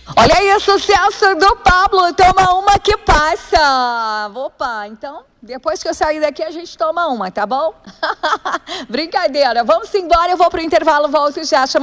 Olha aí, sucesso do Pablo, toma uma que passa. Opa, então, depois que eu sair daqui, a gente toma uma, tá bom? Brincadeira, vamos embora, eu vou pro intervalo, volto já.